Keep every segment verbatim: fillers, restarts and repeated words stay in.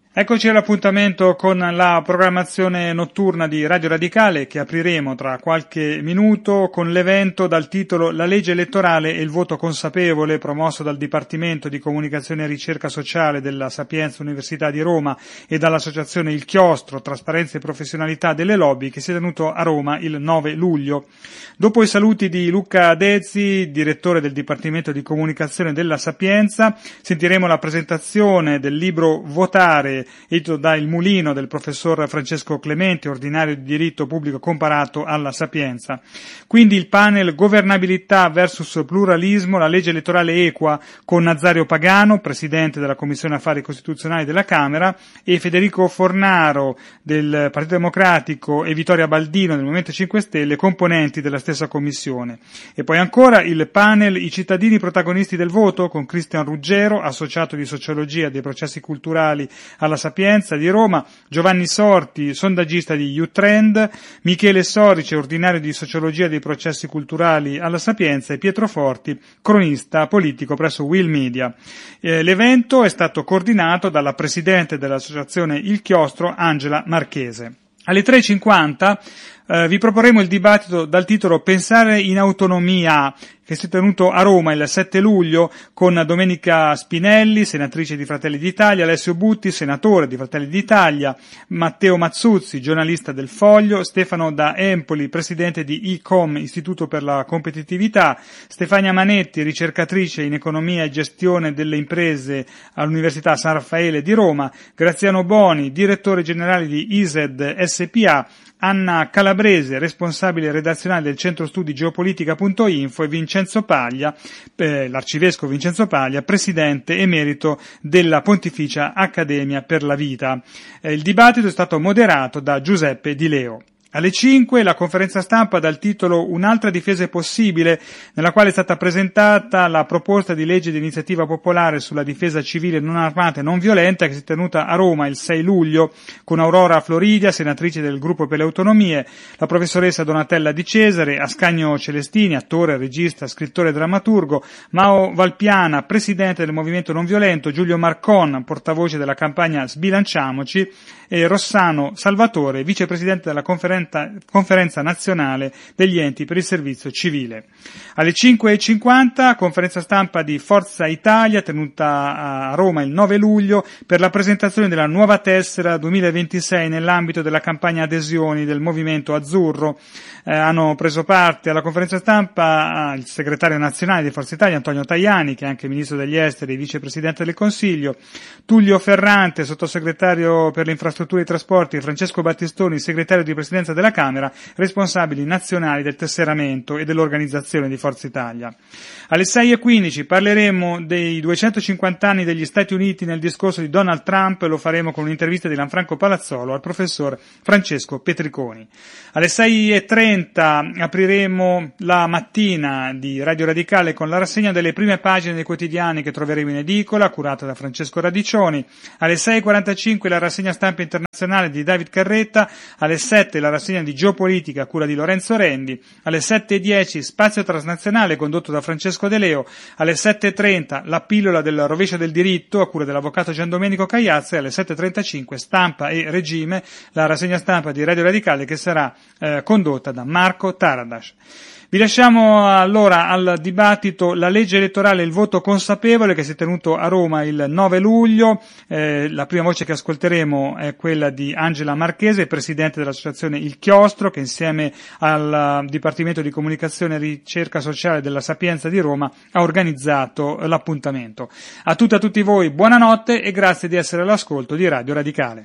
Eccoci all'appuntamento con la programmazione notturna di Radio Radicale che apriremo tra qualche minuto con l'evento dal titolo La legge elettorale e il voto consapevole, promosso dal Dipartimento di Comunicazione e Ricerca Sociale della Sapienza Università di Roma e dall'associazione Il Chiostro, Trasparenza e Professionalità delle Lobby, che si è tenuto a Roma il nove luglio. Dopo i saluti di Luca Dezzi, direttore del Dipartimento di Comunicazione della Sapienza, sentiremo la presentazione del libro Votare, edito da Il Mulino, del professor Francesco Clementi, ordinario di diritto pubblico comparato alla Sapienza. Quindi il panel Governabilità versus Pluralismo, la legge elettorale equa, con Nazario Pagano, presidente della Commissione Affari Costituzionali della Camera, e Federico Fornaro del Partito Democratico e Vittoria Baldino del Movimento cinque Stelle, componenti della stessa commissione. E poi ancora il panel I cittadini protagonisti del voto, con Cristian Ruggero, associato di sociologia dei processi culturali alla Sapienza di Roma, Giovanni Sorti, sondaggista di U-Trend, Michele Sorice, ordinario di sociologia dei processi culturali alla Sapienza, e Pietro Forti, cronista politico presso Will Media. Eh, l'evento è stato coordinato dalla presidente dell'associazione Il Chiostro, Angela Marchese. Alle tre e cinquanta eh, vi proporremo il dibattito dal titolo Pensare in autonomia, che si è tenuto a Roma il sette luglio con Domenica Spinelli, senatrice di Fratelli d'Italia, Alessio Butti, senatore di Fratelli d'Italia, Matteo Mazzuzzi, giornalista del Foglio, Stefano da Empoli, presidente di I C O M, Istituto per la Competitività, Stefania Manetti, ricercatrice in economia e gestione delle imprese all'Università San Raffaele di Roma, Graziano Boni, direttore generale di I S E D S P A, Anna Calabrese, responsabile redazionale del centro studi geopolitica punto info, e Vincenzo Paglia, eh, l'arcivescovo Vincenzo Paglia, presidente emerito della Pontificia Accademia per la Vita. Eh, il dibattito è stato moderato da Giuseppe Di Leo. Alle cinque la conferenza stampa dal titolo Un'altra difesa è possibile, nella quale è stata presentata la proposta di legge di iniziativa popolare sulla difesa civile non armata e non violenta, che si è tenuta a Roma il sei luglio con Aurora Floridia, senatrice del Gruppo per le Autonomie, la professoressa Donatella Di Cesare, Ascanio Celestini, attore, regista, scrittore e drammaturgo, Mao Valpiana, presidente del Movimento Non Violento, Giulio Marcon, portavoce della campagna Sbilanciamoci, e Rossano Salvatore, vicepresidente della conferenza Conferenza nazionale degli enti per il servizio civile. Alle cinque e cinquanta conferenza stampa di Forza Italia tenuta a Roma il nove luglio per la presentazione della nuova tessera duemilaventisei nell'ambito della campagna adesioni del Movimento Azzurro. Eh, hanno preso parte alla conferenza stampa il segretario nazionale di Forza Italia Antonio Tajani, che è anche ministro degli esteri e vicepresidente del Consiglio, Tullio Ferrante, sottosegretario per le infrastrutture e i trasporti, Francesco Battistoni, segretario di presidenza della Camera, responsabili nazionali del tesseramento e dell'organizzazione di Forza Italia. Alle sei e quindici parleremo dei duecentocinquanta anni degli Stati Uniti nel discorso di Donald Trump, e lo faremo con un'intervista di Lanfranco Palazzolo al professor Francesco Petriconi. Alle sei e trenta apriremo la mattina di Radio Radicale con la rassegna delle prime pagine dei quotidiani che troveremo in edicola, curata da Francesco Radiccioni. Alle sei e quarantacinque la rassegna stampa internazionale di David Carretta, alle sette la rassegna di Geopolitica a cura di Lorenzo Rendi, alle sette e dieci Spazio Transnazionale condotto da Francesco De Leo, alle sette e trenta la pillola del rovescio del diritto a cura dell'avvocato Gian Domenico Cagliazza, e alle sette e trentacinque Stampa e Regime, la rassegna stampa di Radio Radicale che sarà eh, condotta da Marco Taradas. Vi lasciamo allora al dibattito La legge elettorale e il voto consapevole, che si è tenuto a Roma il nove luglio. Eh, la prima voce che ascolteremo è quella di Angela Marchese, presidente dell'associazione Il Chiostro, che insieme al Dipartimento di Comunicazione e Ricerca Sociale della Sapienza di Roma ha organizzato l'appuntamento. A tutte e a tutti voi buonanotte e grazie di essere all'ascolto di Radio Radicale.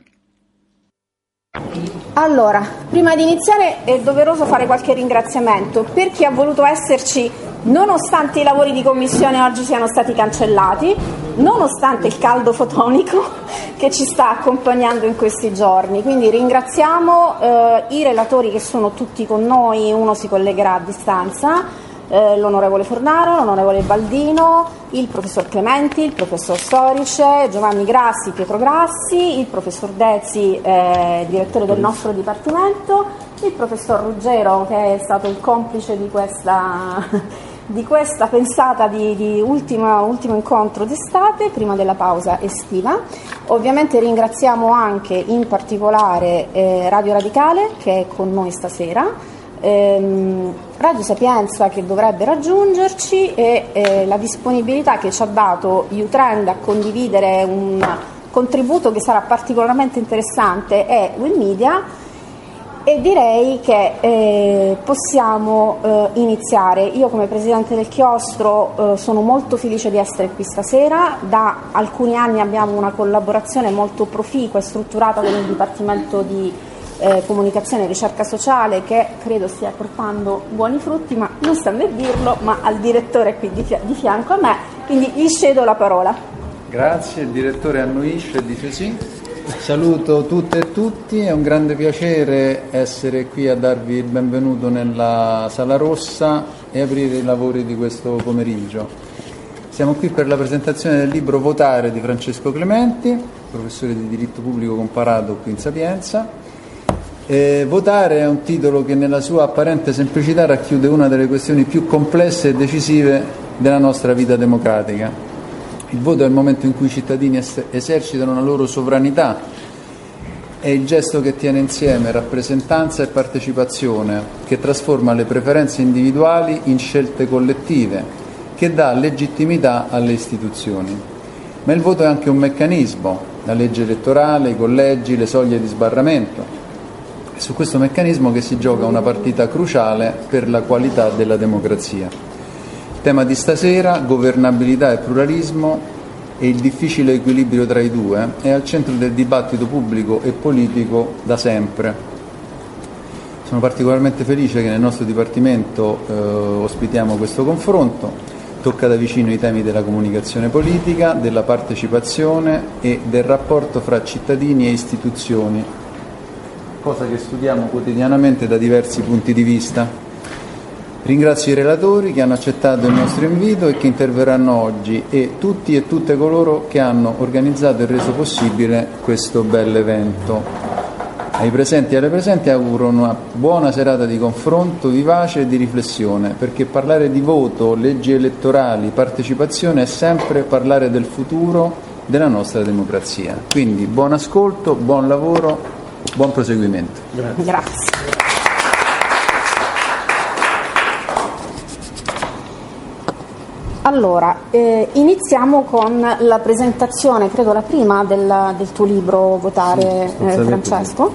Allora, prima di iniziare è doveroso fare qualche ringraziamento per chi ha voluto esserci nonostante i lavori di commissione oggi siano stati cancellati, nonostante il caldo fotonico che ci sta accompagnando in questi giorni. Quindi ringraziamo eh, i relatori che sono tutti con noi, uno si collegherà a distanza, eh, l'onorevole Fornaro, l'onorevole Baldino, il professor Clementi, il professor Sorice, Giovanni Grassi, Pietro Grassi, il professor Dezzi, eh, direttore del nostro dipartimento, il professor Ruggero, che è stato il complice di questa di questa pensata di, di ultima, ultimo incontro d'estate, prima della pausa estiva. Ovviamente ringraziamo anche in particolare eh, Radio Radicale, che è con noi stasera, ehm, Radio Sapienza, che dovrebbe raggiungerci, e eh, la disponibilità che ci ha dato Utrend a condividere un contributo che sarà particolarmente interessante è Will Media. E direi che eh, possiamo eh, iniziare. Io come Presidente del Chiostro eh, sono molto felice di essere qui stasera. Da alcuni anni abbiamo una collaborazione molto proficua e strutturata con il Dipartimento di eh, Comunicazione e Ricerca Sociale, che credo stia portando buoni frutti, ma non sta a me dirlo, ma al direttore qui di, fi- di fianco a me, quindi gli cedo la parola. Grazie, il direttore annuisce e dice sì. Saluto tutte e tutti, è un grande piacere essere qui a darvi il benvenuto nella Sala Rossa e aprire i lavori di questo pomeriggio. Siamo qui per la presentazione del libro Votare di Francesco Clementi, professore di diritto pubblico comparato qui in Sapienza. E Votare è un titolo che nella sua apparente semplicità racchiude una delle questioni più complesse e decisive della nostra vita democratica. Il voto è il momento in cui i cittadini es- esercitano la loro sovranità, è il gesto che tiene insieme rappresentanza e partecipazione, che trasforma le preferenze individuali in scelte collettive, che dà legittimità alle istituzioni. Ma il voto è anche un meccanismo, la legge elettorale, i collegi, le soglie di sbarramento. È su questo meccanismo che si gioca una partita cruciale per la qualità della democrazia. Tema di stasera, governabilità e pluralismo e il difficile equilibrio tra i due, è al centro del dibattito pubblico e politico da sempre. Sono particolarmente felice che nel nostro Dipartimento eh, ospitiamo questo confronto. Tocca da vicino i temi della comunicazione politica, della partecipazione e del rapporto fra cittadini e istituzioni, cosa che studiamo quotidianamente da diversi punti di vista. Ringrazio i relatori che hanno accettato il nostro invito e che interverranno oggi e tutti e tutte coloro che hanno organizzato e reso possibile questo bell'evento. Ai presenti e alle presenti auguro una buona serata di confronto vivace e di riflessione, perché parlare di voto, leggi elettorali, partecipazione è sempre parlare del futuro della nostra democrazia. Quindi buon ascolto, buon lavoro, buon proseguimento. Grazie. Grazie. Allora, eh, iniziamo con la presentazione, credo la prima, del, del tuo libro Votare, sì, eh, Francesco.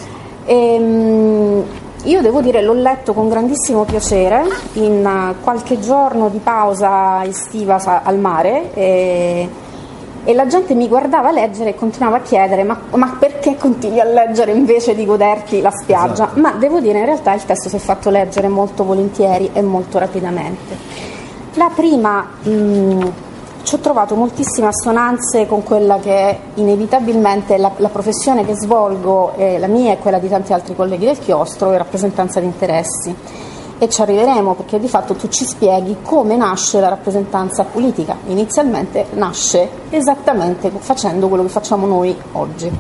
E, mh, io devo dire, l'ho letto con grandissimo piacere in uh, qualche giorno di pausa estiva sa, al mare e, e la gente mi guardava leggere e continuava a chiedere ma, ma perché continui a leggere invece di goderti la spiaggia? Esatto. Ma devo dire, in realtà il testo si è fatto leggere molto volentieri e molto rapidamente. La prima, mh, ci ho trovato moltissime assonanze con quella che è inevitabilmente la, la professione che svolgo, eh, la mia e quella di tanti altri colleghi del chiostro, e rappresentanza di interessi. E ci arriveremo perché di fatto tu ci spieghi come nasce la rappresentanza politica. Inizialmente nasce esattamente facendo quello che facciamo noi oggi.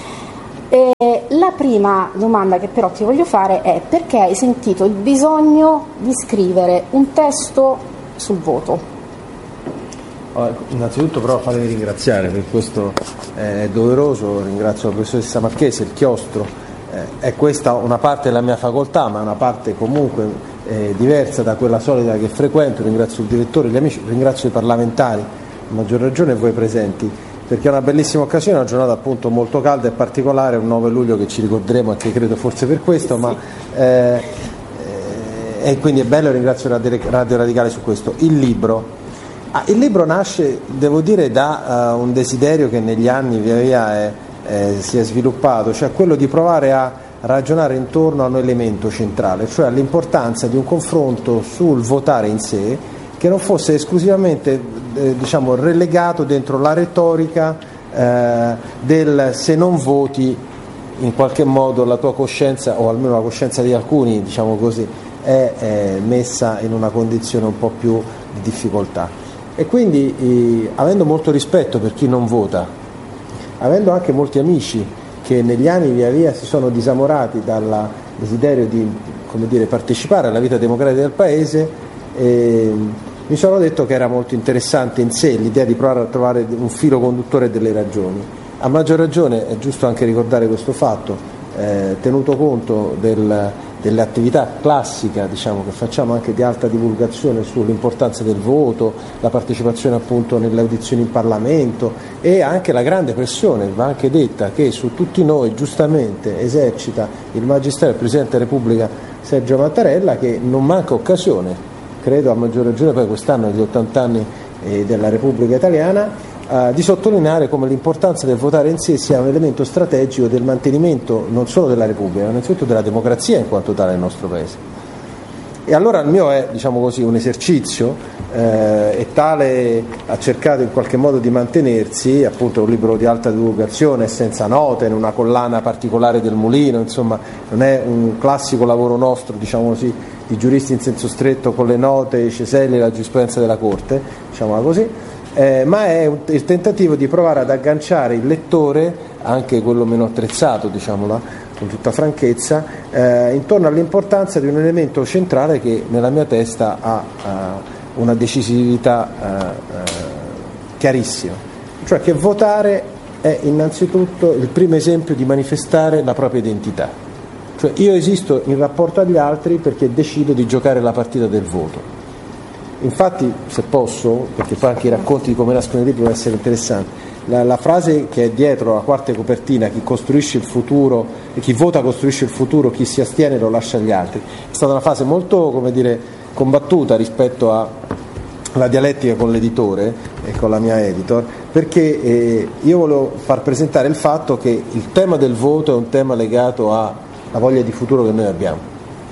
E la prima domanda che però ti voglio fare è: perché hai sentito il bisogno di scrivere un testo sul voto? Allora, innanzitutto però fatemi ringraziare, per questo è doveroso, ringrazio la professoressa Marchese, il chiostro, eh, è questa una parte della mia facoltà, ma una parte comunque eh, diversa da quella solita che frequento. Ringrazio il direttore, gli amici, ringrazio i parlamentari, a maggior ragione voi presenti, perché è una bellissima occasione, una giornata appunto molto calda e particolare, un nove luglio che ci ricorderemo anche credo forse per questo, ma eh, e quindi è bello, ringrazio Radio Radicale su questo. Il libro, ah, il libro nasce, devo dire, da uh, un desiderio che negli anni via via è, eh, si è sviluppato, cioè quello di provare a ragionare intorno a un elemento centrale, cioè all'importanza di un confronto sul votare in sé, che non fosse esclusivamente eh, diciamo, relegato dentro la retorica eh, del se non voti in qualche modo la tua coscienza, o almeno la coscienza di alcuni, diciamo così, è, è messa in una condizione un po' più di difficoltà. E quindi eh, avendo molto rispetto per chi non vota, avendo anche molti amici che negli anni via via si sono disamorati dal desiderio di, come dire, partecipare alla vita democratica del Paese, E mi sono detto che era molto interessante in sé l'idea di provare a trovare un filo conduttore delle ragioni. A maggior ragione è giusto anche ricordare questo fatto, eh, tenuto conto del, delle attività classiche, diciamo, che facciamo anche di alta divulgazione sull'importanza del voto, la partecipazione appunto nelle audizioni in Parlamento e anche la grande pressione, va anche detta, che su tutti noi giustamente esercita il Magistrato del Presidente della Repubblica Sergio Mattarella, che non manca occasione, credo a maggior ragione poi quest'anno degli ottanta anni eh, della Repubblica Italiana, eh, di sottolineare come l'importanza del votare in sé sia un elemento strategico del mantenimento non solo della Repubblica, ma innanzitutto della democrazia in quanto tale nel nostro Paese. E allora il mio è, diciamo così, un esercizio eh, e tale ha cercato in qualche modo di mantenersi, appunto è un libro di alta divulgazione, senza note, in una collana particolare del Mulino, insomma non è un classico lavoro nostro, diciamo così, di giuristi in senso stretto con le note, i ceselli e la giurisprudenza della Corte, diciamola così, eh, ma è un, il tentativo di provare ad agganciare il lettore, anche quello meno attrezzato, diciamola con tutta franchezza, eh, intorno all'importanza di un elemento centrale che nella mia testa ha uh, una decisività uh, uh, chiarissima, cioè che votare è innanzitutto il primo esempio di manifestare la propria identità, cioè io esisto in rapporto agli altri perché decido di giocare la partita del voto. Infatti, se posso, perché poi anche i racconti di come nascono i libri devono essere interessanti, La, la frase che è dietro la quarta copertina, chi costruisce il futuro, chi vota costruisce il futuro, chi si astiene lo lascia agli altri, è stata una frase molto, come dire, combattuta rispetto alla dialettica con l'editore e con la mia editor, perché eh, io volevo far presentare il fatto che il tema del voto è un tema legato alla voglia di futuro che noi abbiamo.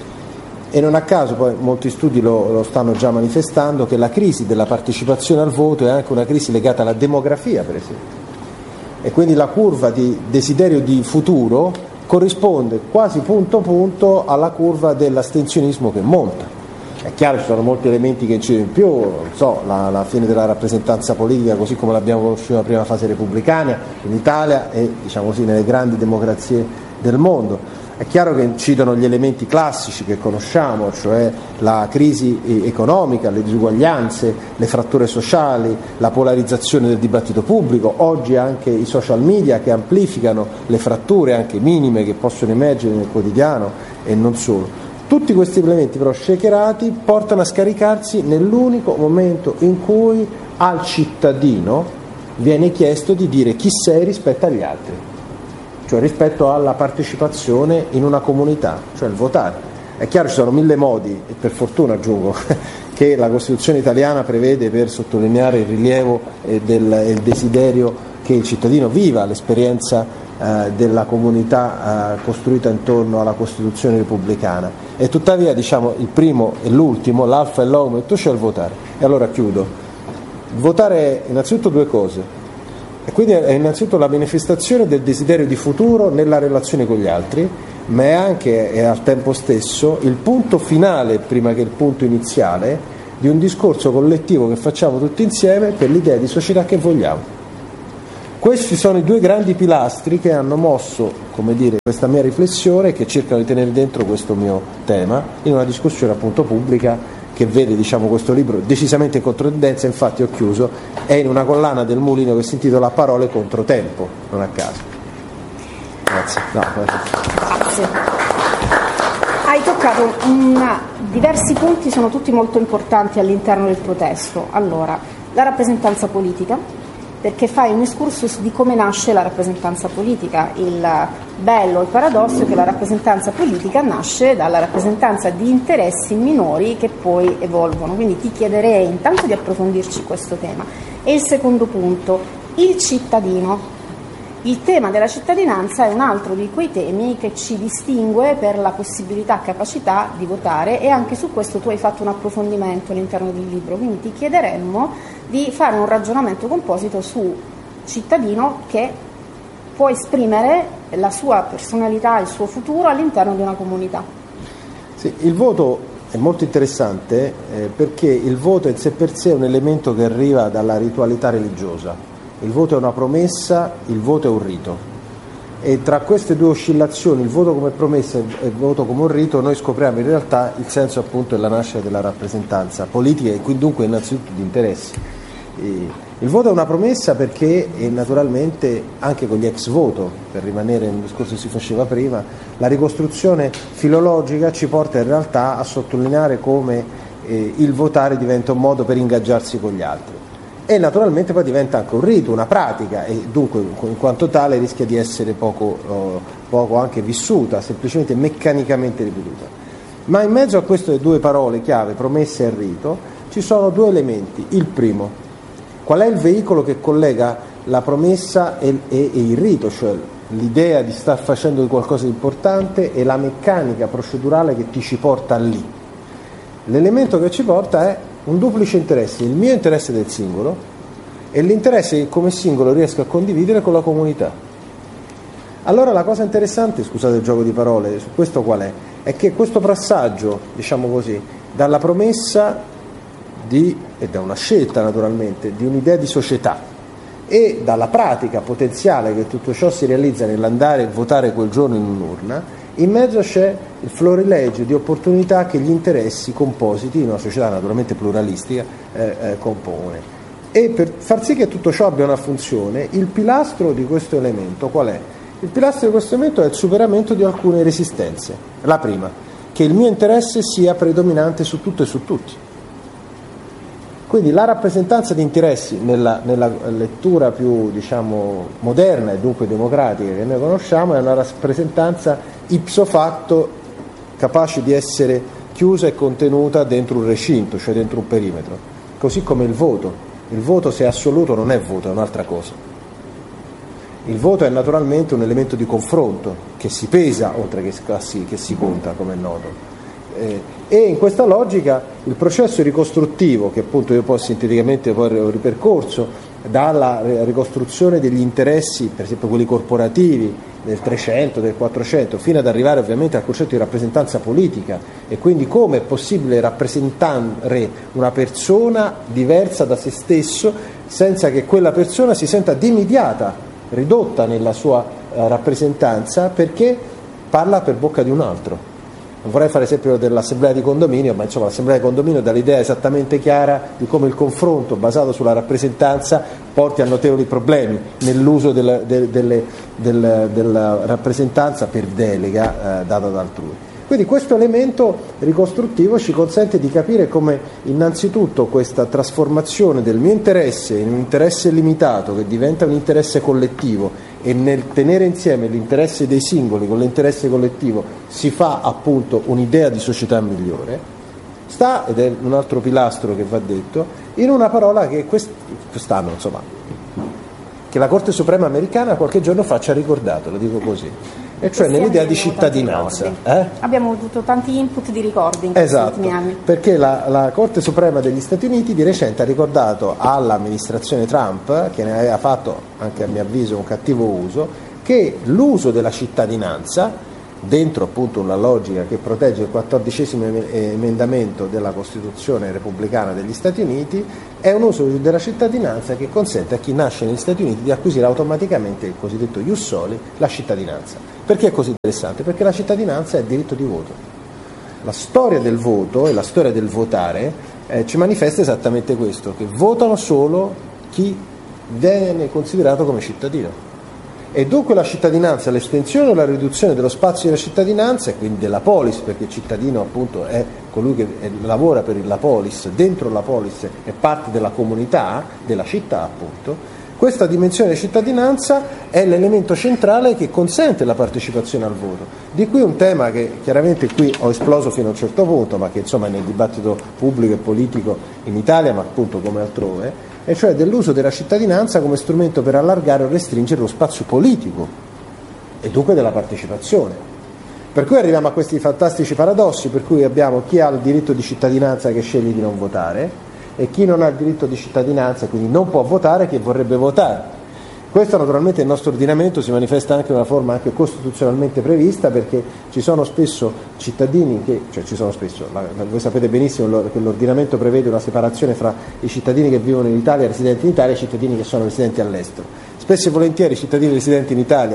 E non a caso poi molti studi lo, lo stanno già manifestando, che la crisi della partecipazione al voto è anche una crisi legata alla demografia, per esempio, e quindi la curva di desiderio di futuro corrisponde quasi punto punto alla curva dell'astensionismo che monta. È chiaro, ci sono molti elementi che incidono in più, non so, la, la fine della rappresentanza politica così come l'abbiamo conosciuta nella prima fase repubblicana in Italia e, diciamo così, nelle grandi democrazie del mondo. È chiaro che incidono gli elementi classici che conosciamo, cioè la crisi economica, le disuguaglianze, le fratture sociali, la polarizzazione del dibattito pubblico, oggi anche i social media che amplificano le fratture anche minime che possono emergere nel quotidiano e non solo. Tutti questi elementi però shakerati portano a scaricarsi nell'unico momento in cui al cittadino viene chiesto di dire chi sei rispetto agli altri, cioè rispetto alla partecipazione in una comunità, cioè il votare. È chiaro, ci sono mille modi, e per fortuna aggiungo, che la Costituzione italiana prevede per sottolineare il rilievo e del, e il desiderio che il cittadino viva l'esperienza eh, della comunità eh, costruita intorno alla Costituzione repubblicana. E tuttavia, diciamo, il primo e l'ultimo, l'alfa e l'omega, tutto c'è il votare. E allora chiudo. Votare è innanzitutto due cose. E quindi è innanzitutto la manifestazione del desiderio di futuro nella relazione con gli altri, ma è anche e al tempo stesso il punto finale, prima che il punto iniziale, di un discorso collettivo che facciamo tutti insieme per l'idea di società che vogliamo. Questi sono i due grandi pilastri che hanno mosso, come dire, questa mia riflessione e che cercano di tenere dentro questo mio tema in una discussione appunto pubblica che vede, diciamo, questo libro decisamente in controtendenza. Infatti ho chiuso, è in una collana del Mulino che si intitola Parole contro tempo, non a caso. Grazie. No, grazie. Hai toccato una, diversi punti, sono tutti molto importanti all'interno del tuo testo. Allora, la rappresentanza politica, perché fai un excursus di come nasce la rappresentanza politica. Il bello, il paradosso è che la rappresentanza politica nasce dalla rappresentanza di interessi minori che poi evolvono, quindi ti chiederei intanto di approfondirci questo tema. E il secondo punto, il cittadino. Il tema della cittadinanza è un altro di quei temi che ci distingue per la possibilità, capacità di votare, e anche su questo tu hai fatto un approfondimento all'interno del libro, quindi ti chiederemmo di fare un ragionamento composito su cittadino che può esprimere la sua personalità, il suo futuro all'interno di una comunità. Sì, il voto è molto interessante eh, perché il voto in sé per sé è un elemento che arriva dalla ritualità religiosa. Il voto è una promessa, il voto è un rito. e tra queste due oscillazioni, il voto come promessa e il voto come un rito, noi scopriamo in realtà il senso appunto della nascita della rappresentanza politica e quindi dunque innanzitutto di interessi. Il voto è una promessa perché è naturalmente anche con gli ex voto, per rimanere nel discorso che si faceva prima, la ricostruzione filologica ci porta in realtà a sottolineare come eh, il votare diventa un modo per ingaggiarsi con gli altri. E naturalmente poi diventa anche un rito, una pratica e dunque in quanto tale rischia di essere poco, oh, poco anche vissuta, semplicemente meccanicamente ripetuta. Ma in mezzo a queste due parole chiave, promessa e rito, ci sono due elementi. Il primo, qual è il veicolo che collega la promessa e, e, e il rito, cioè l'idea di star facendo qualcosa di importante e la meccanica procedurale che ti ci porta lì. L'elemento che ci porta è un duplice interesse, il mio interesse del singolo e l'interesse che come singolo riesco a condividere con la comunità. Allora la cosa interessante, scusate il gioco di parole, su questo qual è? È che questo passaggio, diciamo così, dalla promessa di, e da una scelta naturalmente, di un'idea di società e dalla pratica potenziale che tutto ciò si realizza nell'andare e votare quel giorno in un'urna, in mezzo c'è il florilegio di opportunità che gli interessi compositi in una società naturalmente pluralistica eh, eh, compone. E per far sì che tutto ciò abbia una funzione, il pilastro di questo elemento qual è? Il pilastro di questo elemento è il superamento di alcune resistenze. La prima, che il mio interesse sia predominante su tutto e su tutti. Quindi la rappresentanza di interessi nella, nella lettura più diciamo moderna e dunque democratica che noi conosciamo è una rappresentanza ipso facto capace di essere chiusa e contenuta dentro un recinto, cioè dentro un perimetro, così come il voto. Il voto se è assoluto non è voto, è un'altra cosa. Il voto è naturalmente un elemento di confronto che si pesa oltre che, che si conta, come è noto. Eh, e in questa logica il processo ricostruttivo, che appunto io poi sinteticamente poi ho ripercorso, dalla ricostruzione degli interessi, per esempio quelli corporativi del trecento, del quattrocento, fino ad arrivare ovviamente al concetto di rappresentanza politica e quindi come è possibile rappresentare una persona diversa da se stesso senza che quella persona si senta dimidiata, ridotta nella sua eh, rappresentanza perché parla per bocca di un altro. Non vorrei fare esempio dell'assemblea di condominio, ma insomma l'assemblea di condominio dà l'idea esattamente chiara di come il confronto basato sulla rappresentanza porti a notevoli problemi nell'uso della, del, delle, del, della rappresentanza per delega eh, data da altrui. Quindi questo elemento ricostruttivo ci consente di capire come innanzitutto questa trasformazione del mio interesse in un interesse limitato che diventa un interesse collettivo e nel tenere insieme l'interesse dei singoli con l'interesse collettivo si fa appunto un'idea di società migliore, sta, ed è un altro pilastro che va detto, in una parola che quest- quest'anno insomma che la Corte Suprema americana qualche giorno fa ci ha ricordato, lo dico così, e cioè nell'idea di cittadinanza. Eh? Abbiamo avuto tanti input di ricordi in questi esatto, ultimi anni. Perché la, la Corte Suprema degli Stati Uniti di recente ha ricordato all'amministrazione Trump, che ne aveva fatto anche a mio avviso un cattivo uso, che l'uso della cittadinanza, dentro appunto una logica che protegge il quattordicesimo emendamento della Costituzione repubblicana degli Stati Uniti, è un uso della cittadinanza che consente a chi nasce negli Stati Uniti di acquisire automaticamente il cosiddetto ius soli, la cittadinanza. Perché è così interessante? Perché la cittadinanza è il diritto di voto. La storia del voto e la storia del votare eh, ci manifesta esattamente questo, che votano solo chi viene considerato come cittadino. E dunque la cittadinanza, l'estensione o la riduzione dello spazio della cittadinanza e quindi della polis, perché il cittadino appunto è colui che lavora per la polis, dentro la polis è parte della comunità, della città appunto. Questa dimensione di cittadinanza è l'elemento centrale che consente la partecipazione al voto. Di qui un tema che chiaramente qui ho esploso fino a un certo punto, ma che insomma è nel dibattito pubblico e politico in Italia, ma appunto come altrove, e cioè dell'uso della cittadinanza come strumento per allargare o restringere lo spazio politico e dunque della partecipazione. Per cui arriviamo a questi fantastici paradossi, per cui abbiamo chi ha il diritto di cittadinanza che sceglie di non votare e chi non ha il diritto di cittadinanza, quindi non può votare, che vorrebbe votare. Questo naturalmente nel nostro ordinamento si manifesta anche in una forma anche costituzionalmente prevista, perché ci sono spesso cittadini che, cioè ci sono spesso, voi sapete benissimo che l'ordinamento prevede una separazione fra i cittadini che vivono in Italia, residenti in Italia, e i cittadini che sono residenti all'estero. Spesso e volentieri i cittadini residenti in Italia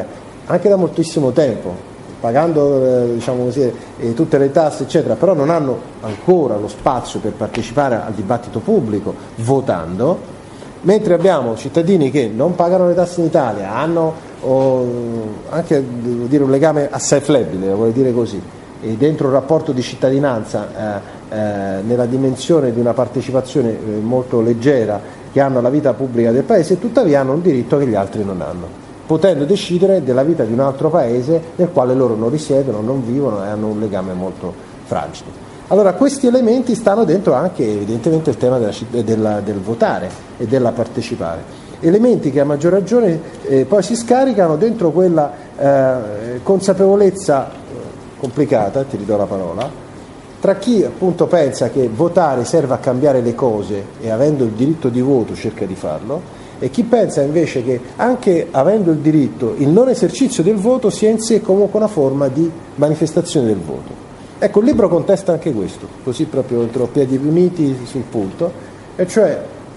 anche da moltissimo tempo, pagando eh, diciamo così, eh, tutte le tasse eccetera, però non hanno ancora lo spazio per partecipare al dibattito pubblico votando, mentre abbiamo cittadini che non pagano le tasse in Italia, hanno oh, anche devo dire, un legame assai flebile, vuol dire così, e dentro un rapporto di cittadinanza eh, eh, nella dimensione di una partecipazione eh, molto leggera che hanno alla vita pubblica del paese, e tuttavia hanno un diritto che gli altri non hanno, potendo decidere della vita di un altro paese nel quale loro non risiedono, non vivono e hanno un legame molto fragile. Allora questi elementi stanno dentro anche evidentemente il tema della, della, del votare e della partecipare, elementi che a maggior ragione eh, poi si scaricano dentro quella eh, consapevolezza complicata, ti ridò la parola, tra chi appunto pensa che votare serva a cambiare le cose e avendo il diritto di voto cerca di farlo, e chi pensa invece che anche avendo il diritto il non esercizio del voto sia in sé comunque una forma di manifestazione del voto. Ecco, il libro contesta anche questo, così proprio entro piedi uniti sul punto, e cioè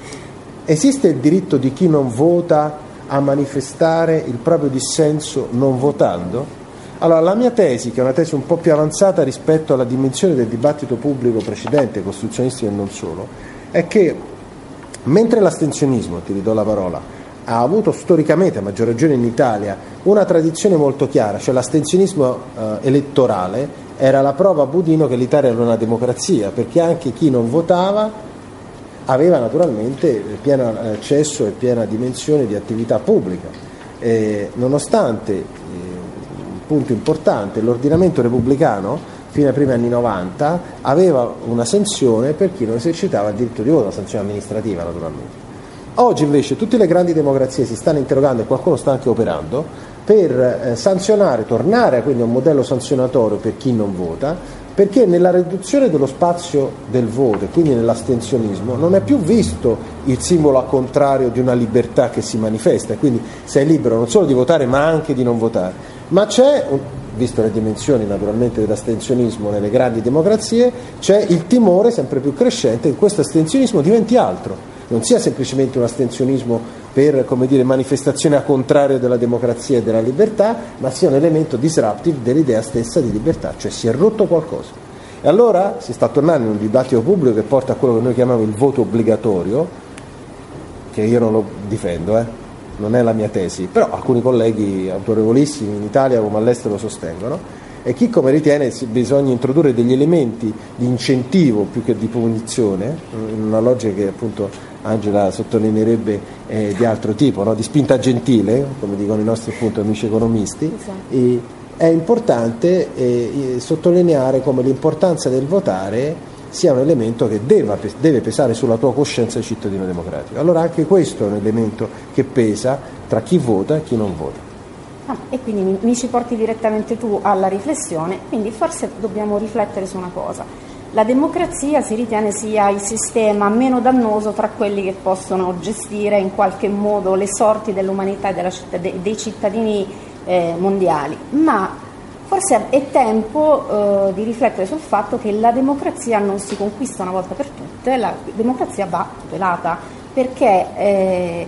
esiste il diritto di chi non vota a manifestare il proprio dissenso non votando? Allora, la mia tesi, che è una tesi un po' più avanzata rispetto alla dimensione del dibattito pubblico precedente, costituzionalistico e non solo, è che mentre l'astensionismo, ti ridò la parola, ha avuto storicamente, a maggior ragione in Italia, una tradizione molto chiara, cioè l'astensionismo eh, elettorale era la prova a budino che l'Italia era una democrazia, perché anche chi non votava aveva naturalmente pieno accesso e piena dimensione di attività pubblica, eh, nonostante, eh, un punto importante, l'ordinamento repubblicano fino ai primi anni novanta aveva una sanzione per chi non esercitava il diritto di voto, una sanzione amministrativa naturalmente. Oggi invece tutte le grandi democrazie si stanno interrogando, e qualcuno sta anche operando, per eh, sanzionare, tornare quindi a un modello sanzionatorio per chi non vota, perché nella riduzione dello spazio del voto e quindi nell'astensionismo non è più visto il simbolo a contrario di una libertà che si manifesta, e quindi sei libero non solo di votare ma anche di non votare, ma c'è, visto le dimensioni naturalmente dell'astensionismo nelle grandi democrazie, c'è il timore sempre più crescente che questo astensionismo diventi altro, non sia semplicemente un astensionismo per, come dire, manifestazione a contrario della democrazia e della libertà, ma sia un elemento disruptive dell'idea stessa di libertà, cioè si è rotto qualcosa. E allora si sta tornando in un dibattito pubblico che porta a quello che noi chiamiamo il voto obbligatorio, che io non lo difendo, eh, non è la mia tesi, però alcuni colleghi autorevolissimi in Italia come all'estero lo sostengono, e chi come ritiene che bisogna introdurre degli elementi di incentivo più che di punizione, in una logica che appunto Angela sottolineerebbe eh, di altro tipo, no? Di spinta gentile, come dicono i nostri appunto amici economisti, esatto. E è importante eh, sottolineare come l'importanza del votare sia un elemento che deve, deve pesare sulla tua coscienza di cittadino democratico. Allora anche questo è un elemento che pesa tra chi vota e chi non vota. Ah, e quindi mi, mi ci porti direttamente tu alla riflessione, quindi forse dobbiamo riflettere su una cosa. La democrazia si ritiene sia il sistema meno dannoso tra quelli che possono gestire in qualche modo le sorti dell'umanità e della citt- dei cittadini eh, mondiali, ma forse è tempo eh, di riflettere sul fatto che la democrazia non si conquista una volta per tutte, la democrazia va tutelata, perché eh,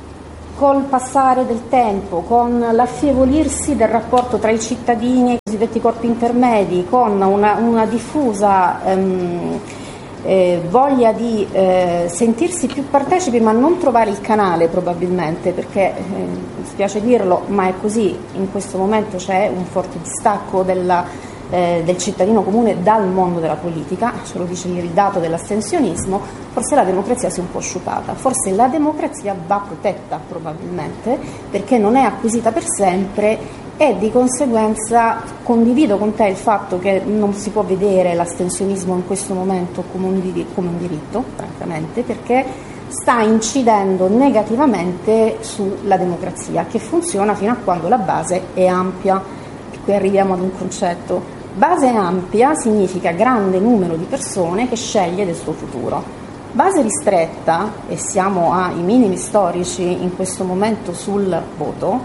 col passare del tempo, con l'affievolirsi del rapporto tra i cittadini e i cosiddetti corpi intermedi, con una, una diffusa ehm, eh, voglia di eh, sentirsi più partecipi ma non trovare il canale probabilmente, perché eh, mi spiace dirlo ma è così, in questo momento c'è un forte distacco della Eh, del cittadino comune dal mondo della politica, ce lo dice il dato dell'astensionismo, forse la democrazia si è un po' sciupata, forse la democrazia va protetta probabilmente perché non è acquisita per sempre, e di conseguenza condivido con te il fatto che non si può vedere l'astensionismo in questo momento come un diritto, come un diritto francamente, perché sta incidendo negativamente sulla democrazia, che funziona fino a quando la base è ampia. E qui arriviamo ad un concetto. Base ampia significa grande numero di persone che sceglie del suo futuro. Base ristretta, e siamo ai minimi storici in questo momento sul voto,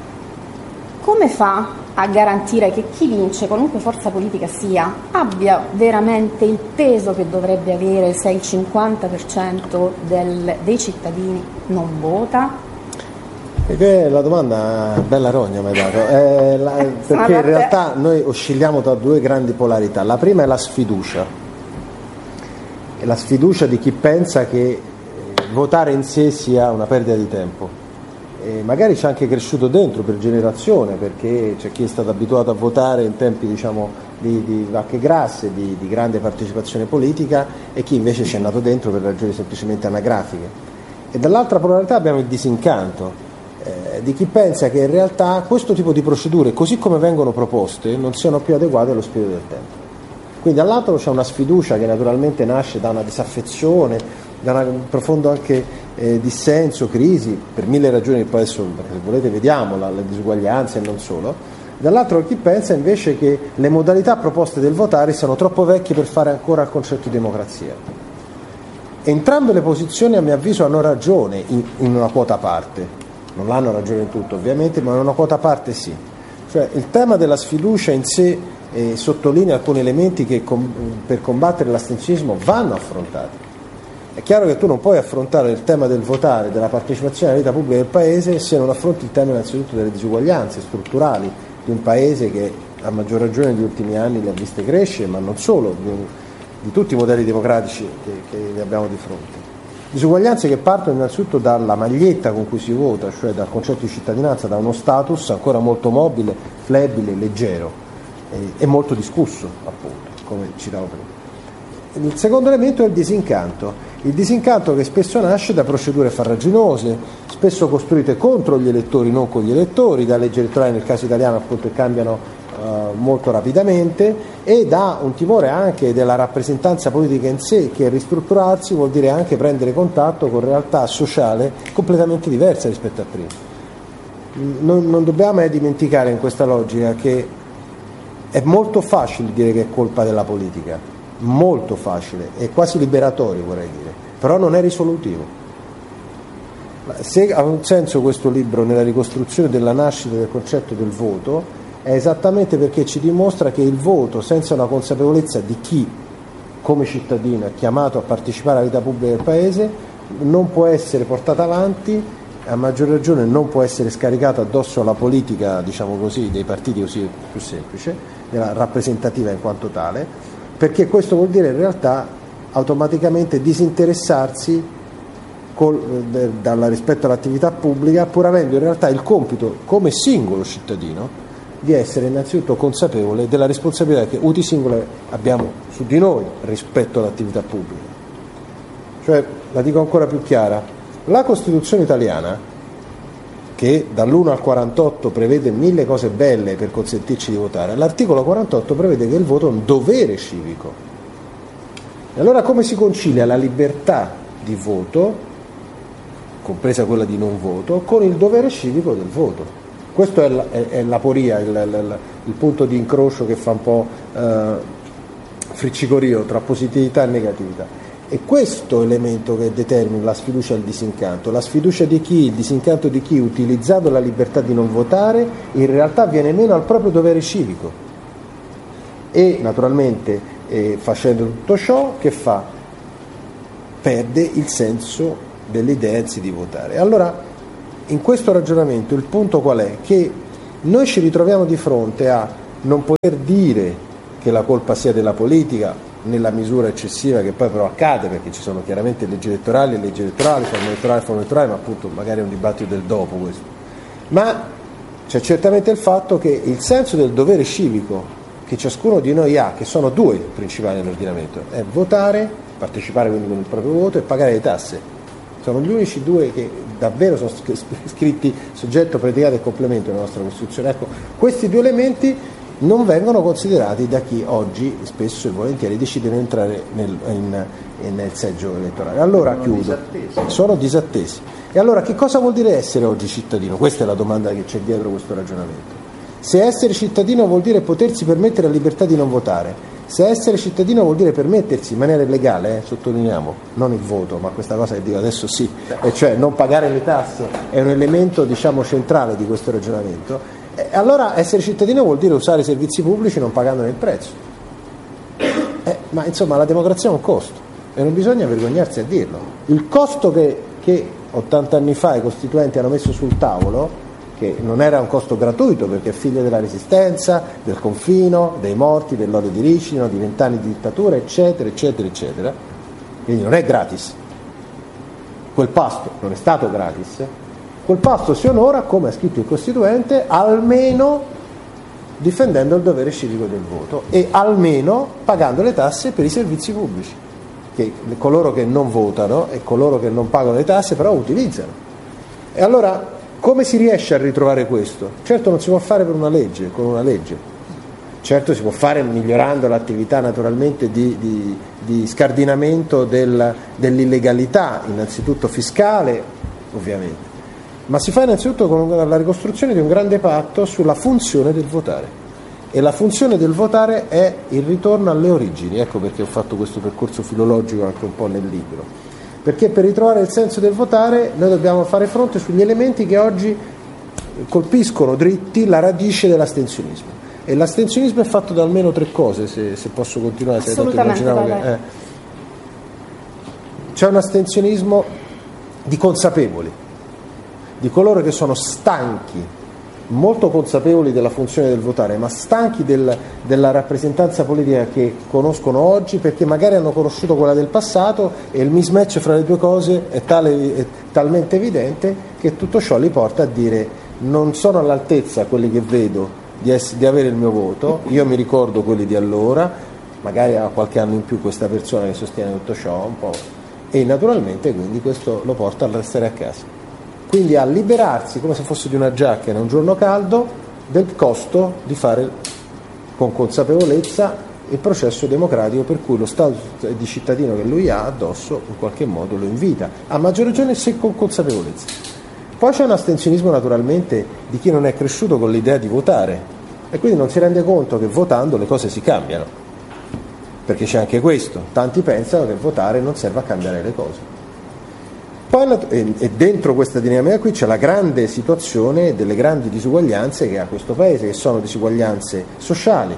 come fa a garantire che chi vince, qualunque forza politica sia, abbia veramente il peso che dovrebbe avere se il cinquanta per cento del, dei cittadini non vota? Perché la domanda bella rogna mi hai dato, eh, la, perché in realtà noi oscilliamo tra due grandi polarità. La prima è la sfiducia, è la sfiducia di chi pensa che votare in sé sia una perdita di tempo. E magari c'è anche cresciuto dentro per generazione, perché c'è chi è stato abituato a votare in tempi, diciamo, di, di vacche grasse, di, di grande partecipazione politica, e chi invece ci è nato dentro per ragioni semplicemente anagrafiche. E dall'altra polarità abbiamo il disincanto eh, di chi pensa che in realtà questo tipo di procedure, così come vengono proposte, non siano più adeguate allo spirito del tempo. Quindi dall'altro c'è una sfiducia che naturalmente nasce da una disaffezione, da un profondo anche eh, dissenso, crisi, per mille ragioni che poi adesso, se volete, vediamo, la, le disuguaglianze e non solo. Dall'altro chi pensa invece che le modalità proposte del votare siano troppo vecchie per fare ancora il concetto di democrazia. Entrambe le posizioni, a mio avviso, hanno ragione in, in una quota parte. Non hanno ragione in tutto ovviamente, ma in una quota parte sì. Cioè il tema della sfiducia in sé eh, sottolinea alcuni elementi che com- per combattere l'astensionismo vanno affrontati. È chiaro che tu non puoi affrontare il tema del votare, della partecipazione alla vita pubblica del Paese, se non affronti il tema innanzitutto delle disuguaglianze strutturali di un Paese che a maggior ragione negli ultimi anni le ha viste crescere, ma non solo, di, un, di tutti i modelli democratici che, che ne abbiamo di fronte. Disuguaglianze che partono innanzitutto dalla maglietta con cui si vota, cioè dal concetto di cittadinanza, da uno status ancora molto mobile, flebile, leggero e, e molto discusso, appunto, come citavo prima. Il secondo elemento è il disincanto, il disincanto che spesso nasce da procedure farraginose, spesso costruite contro gli elettori, non con gli elettori, da leggi elettorali nel caso italiano appunto che cambiano uh, molto rapidamente, e da un timore anche della rappresentanza politica in sé, che ristrutturarsi vuol dire anche prendere contatto con realtà sociale completamente diverse rispetto a prima. Non, non dobbiamo mai dimenticare in questa logica che è molto facile dire che è colpa della politica, molto facile, è quasi liberatorio vorrei dire, però non è risolutivo. Se ha un senso questo libro nella ricostruzione della nascita del concetto del voto, è esattamente perché ci dimostra che il voto, senza una consapevolezza di chi come cittadino è chiamato a partecipare alla vita pubblica del Paese, non può essere portato avanti, a maggior ragione non può essere scaricato addosso alla politica, diciamo così, dei partiti, così più semplice, della rappresentativa in quanto tale, perché questo vuol dire in realtà automaticamente disinteressarsi col, de, dalla, rispetto all'attività pubblica, pur avendo in realtà il compito come singolo cittadino di essere innanzitutto consapevole della responsabilità che uti singole abbiamo su di noi rispetto all'attività pubblica. Cioè, la dico ancora più chiara, la Costituzione italiana, che dall'uno al quarantotto prevede mille cose belle per consentirci di votare, l'articolo quarantotto prevede che il voto è un dovere civico. E allora come si concilia la libertà di voto, compresa quella di non voto, con il dovere civico del voto? Questo è, la, è, è l'aporia, il, il, il punto di incrocio che fa un po' eh, friccicorio tra positività e negatività. E questo elemento che determina la sfiducia e il disincanto, la sfiducia di chi, il disincanto di chi, utilizzando la libertà di non votare, in realtà viene meno al proprio dovere civico. E naturalmente eh, facendo tutto ciò, che fa? Perde il senso dell'idea di votare. Allora, in questo ragionamento il punto qual è? Che noi ci ritroviamo di fronte a non poter dire che la colpa sia della politica, nella misura eccessiva che poi però accade, perché ci sono chiaramente leggi elettorali e leggi elettorali, forme elettorali e forme elettorali, ma appunto magari è un dibattito del dopo questo. Ma c'è certamente il fatto che il senso del dovere civico che ciascuno di noi ha, che sono due principali nell'ordinamento, è votare, partecipare quindi con il proprio voto, e pagare le tasse. Sono gli unici due che davvero sono scritti soggetto, predicato e complemento nella nostra Costituzione. Ecco, questi due elementi non vengono considerati da chi oggi spesso e volentieri decide di entrare nel, in, nel seggio elettorale. Allora sono chiudo, disattesi. sono disattesi. E allora che cosa vuol dire essere oggi cittadino? Questa è la domanda che c'è dietro questo ragionamento. Se essere cittadino vuol dire potersi permettere la libertà di non votare, se essere cittadino vuol dire permettersi in maniera legale, eh, sottolineiamo, non il voto, ma questa cosa che dico adesso sì, e cioè non pagare le tasse è un elemento, diciamo, centrale di questo ragionamento. E allora essere cittadino vuol dire usare i servizi pubblici non pagandone il prezzo. Eh, ma insomma la democrazia ha un costo e non bisogna vergognarsi a dirlo. Il costo che, che ottanta anni fa i costituenti hanno messo sul tavolo, che non era un costo gratuito perché è figlio della resistenza, del confino, dei morti, dell'odio di Ricino, di vent'anni di dittatura, eccetera, eccetera, eccetera. Quindi non è gratis. Quel pasto non è stato gratis. Quel pasto si onora, come ha scritto il Costituente, almeno difendendo il dovere civico del voto e almeno pagando le tasse per i servizi pubblici, che coloro che non votano e coloro che non pagano le tasse però utilizzano. E allora come si riesce a ritrovare questo? Certo non si può fare per una legge, con una legge, certo si può fare migliorando l'attività naturalmente di, di, di scardinamento del, dell'illegalità, innanzitutto fiscale ovviamente, ma si fa innanzitutto con la ricostruzione di un grande patto sulla funzione del votare, e la funzione del votare è il ritorno alle origini. Ecco perché ho fatto questo percorso filologico anche un po' nel libro. Perché per ritrovare il senso del votare noi dobbiamo fare fronte sugli elementi che oggi colpiscono dritti la radice dell'astensionismo. E l'astensionismo è fatto da almeno tre cose, se, se posso continuare. Se Assolutamente, che, eh. C'è un astensionismo di consapevoli, di coloro che sono stanchi, molto consapevoli della funzione del votare, ma stanchi del, della rappresentanza politica che conoscono oggi, perché magari hanno conosciuto quella del passato e il mismatch fra le due cose è, tale, è talmente evidente che tutto ciò li porta a dire: non sono all'altezza quelli che vedo di, essere, di avere il mio voto, io mi ricordo quelli di allora, magari ha qualche anno in più questa persona che sostiene tutto ciò un po', e naturalmente quindi questo lo porta a restare a casa. Quindi a liberarsi, come se fosse di una giacca in un giorno caldo, del costo di fare con consapevolezza il processo democratico per cui lo stato di cittadino che lui ha addosso in qualche modo lo invita, a maggior ragione se con consapevolezza. Poi c'è un astensionismo naturalmente di chi non è cresciuto con l'idea di votare e quindi non si rende conto che votando le cose si cambiano, perché c'è anche questo, tanti pensano che votare non serve a cambiare le cose. Poi, e dentro questa dinamica qui c'è la grande situazione delle grandi disuguaglianze che ha questo Paese, che sono disuguaglianze sociali,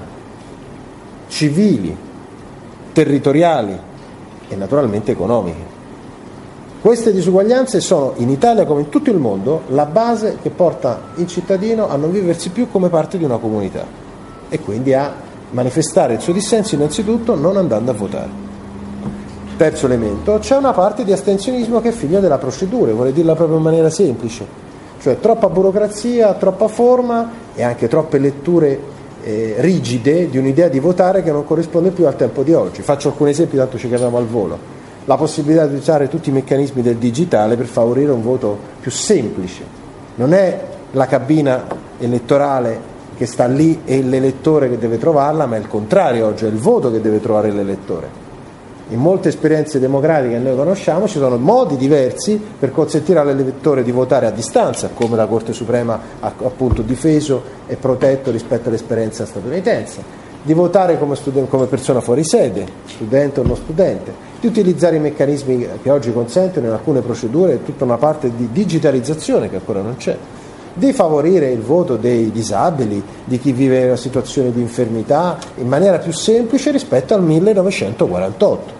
civili, territoriali e naturalmente economiche. Queste disuguaglianze sono in Italia come in tutto il mondo la base che porta il cittadino a non viversi più come parte di una comunità e quindi a manifestare il suo dissenso innanzitutto non andando a votare. Terzo elemento, c'è una parte di astensionismo che è figlia della procedura, vuole dirla proprio in maniera semplice, cioè troppa burocrazia, troppa forma e anche troppe letture eh, rigide di un'idea di votare che non corrisponde più al tempo di oggi. Faccio alcuni esempi, tanto ci chiamiamo al volo. La possibilità di usare tutti i meccanismi del digitale per favorire un voto più semplice. Non è la cabina elettorale che sta lì e l'elettore che deve trovarla, ma è il contrario oggi, è il voto che deve trovare l'elettore. In molte esperienze democratiche che noi conosciamo ci sono modi diversi per consentire all'elettore di votare a distanza, come la Corte Suprema ha appunto difeso e protetto rispetto all'esperienza statunitense, di votare come, studen- come persona fuori sede, studente o non studente, di utilizzare i meccanismi che oggi consentono in alcune procedure tutta una parte di digitalizzazione che ancora non c'è, di favorire il voto dei disabili, di chi vive in una situazione di infermità in maniera più semplice rispetto al millenovecentoquarantotto.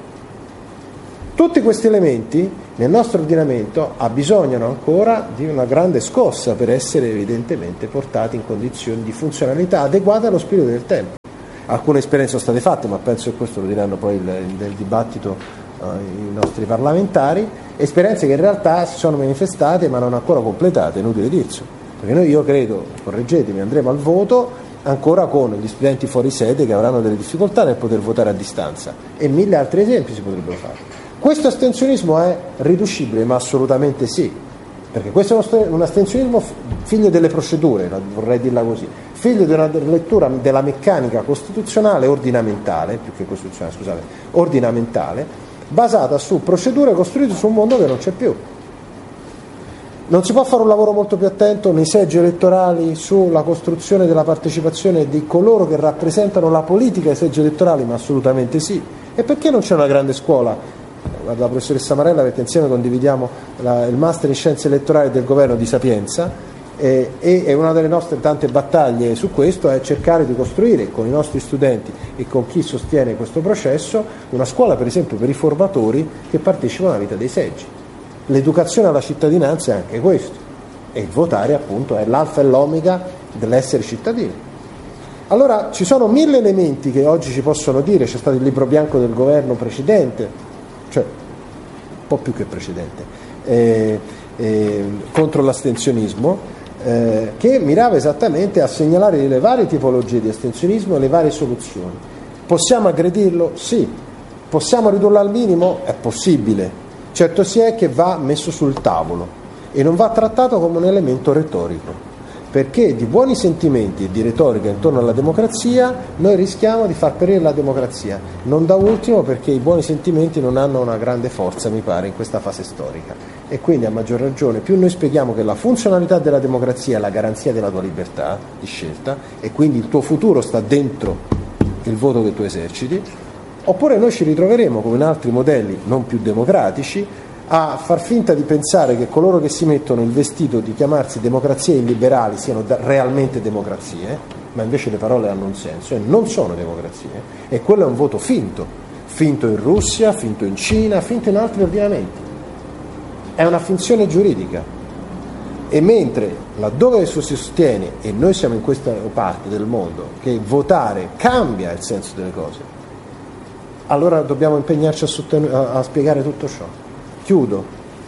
Tutti questi elementi nel nostro ordinamento abbisognano ancora di una grande scossa per essere evidentemente portati in condizioni di funzionalità adeguate allo spirito del tempo. Alcune esperienze sono state fatte, ma penso che questo lo diranno poi nel dibattito uh, i nostri parlamentari, esperienze che in realtà si sono manifestate ma non ancora completate, è inutile dirsi, perché noi, io credo, correggetemi, andremo al voto ancora con gli studenti fuori sede che avranno delle difficoltà nel poter votare a distanza e mille altri esempi si potrebbero fare. Questo astensionismo è riducibile, ma assolutamente sì, perché questo è un astensionismo figlio delle procedure, vorrei dirla così, figlio di una lettura della meccanica costituzionale ordinamentale, più che costituzionale, scusate, ordinamentale, basata su procedure costruite su un mondo che non c'è più. Non si può fare un lavoro molto più attento nei seggi elettorali sulla costruzione della partecipazione di coloro che rappresentano la politica ai seggi elettorali, ma assolutamente sì. E perché non c'è una grande scuola? Guarda, la professoressa Marella, perché insieme condividiamo la, il master in scienze elettorali del governo di Sapienza eh, e, e una delle nostre tante battaglie su questo è cercare di costruire con i nostri studenti e con chi sostiene questo processo una scuola per esempio per i formatori che partecipano alla vita dei seggi. L'educazione alla cittadinanza è anche questo, e il votare appunto è l'alfa e l'omega dell'essere cittadini. Allora ci sono mille elementi che oggi ci possono dire, c'è stato il libro bianco del governo precedente, cioè un po' più che precedente, eh, eh, contro l'astensionismo, eh, che mirava esattamente a segnalare le varie tipologie di astensionismo e le varie soluzioni. Possiamo aggredirlo? Sì. Possiamo ridurlo al minimo? È possibile. Certo si è che va messo sul tavolo e non va trattato come un elemento retorico, perché di buoni sentimenti e di retorica intorno alla democrazia noi rischiamo di far perire la democrazia, non da ultimo perché i buoni sentimenti non hanno una grande forza, mi pare, in questa fase storica, e quindi a maggior ragione più noi spieghiamo che la funzionalità della democrazia è la garanzia della tua libertà di scelta e quindi il tuo futuro sta dentro il voto che tu eserciti, oppure noi ci ritroveremo come in altri modelli non più democratici a far finta di pensare che coloro che si mettono il vestito di chiamarsi democrazie illiberali siano da- realmente democrazie, ma invece le parole hanno un senso e non sono democrazie, e quello è un voto finto, finto in Russia, finto in Cina, finto in altri ordinamenti, è una finzione giuridica. E mentre laddove si sostiene, e noi siamo in questa parte del mondo, che votare cambia il senso delle cose, allora dobbiamo impegnarci a, sotten- a, a spiegare tutto ciò. Chiudo.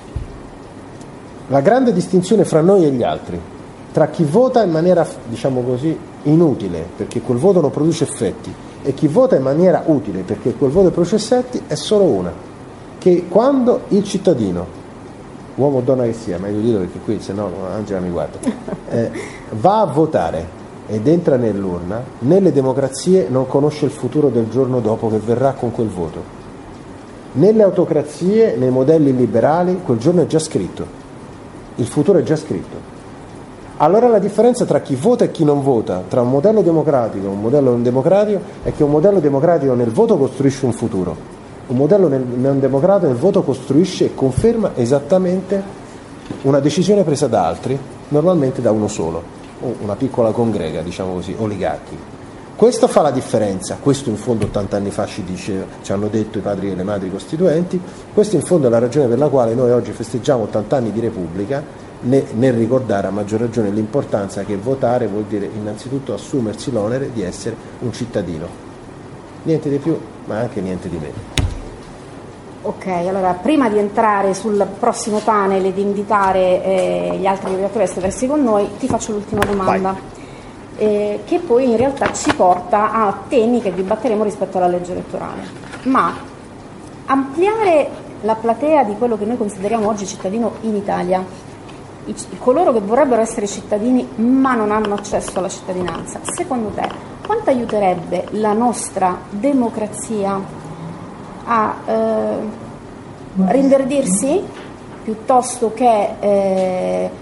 La grande distinzione fra noi e gli altri, tra chi vota in maniera, diciamo così, inutile, perché quel voto non produce effetti, e chi vota in maniera utile, perché quel voto produce effetti, è solo una, che quando il cittadino, uomo o donna che sia, meglio dirlo perché qui se no Angela mi guarda, eh, va a votare ed entra nell'urna, nelle democrazie non conosce il futuro del giorno dopo che verrà con quel voto. Nelle autocrazie, nei modelli liberali, quel giorno è già scritto, il futuro è già scritto. Allora la differenza tra chi vota e chi non vota, tra un modello democratico e un modello non democratico, è che un modello democratico nel voto costruisce un futuro, un modello nel, non democratico nel voto costruisce e conferma esattamente una decisione presa da altri, normalmente da uno solo, una piccola congrega, diciamo così, oligarchi. Questo fa la differenza, questo in fondo ottanta anni fa ci, dice, ci hanno detto i padri e le madri costituenti, questo in fondo è la ragione per la quale noi oggi festeggiamo ottanta anni di Repubblica, ne, nel ricordare a maggior ragione l'importanza che votare vuol dire innanzitutto assumersi l'onere di essere un cittadino, niente di più ma anche niente di meno. Ok, allora prima di entrare sul prossimo panel e di invitare eh, gli altri relatori a sedersi con noi, ti faccio l'ultima domanda, eh, che poi in realtà ci porta a temi che dibatteremo rispetto alla legge elettorale. Ma ampliare la platea di quello che noi consideriamo oggi cittadino in Italia, i, coloro che vorrebbero essere cittadini ma non hanno accesso alla cittadinanza, secondo te quanto aiuterebbe la nostra democrazia a eh, rinverdirsi piuttosto che eh,